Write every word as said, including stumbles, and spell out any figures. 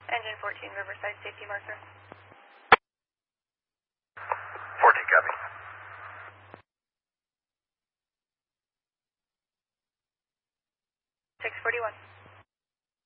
Engine fourteen, Riverside safety marker. fourteen, copy. six forty-one.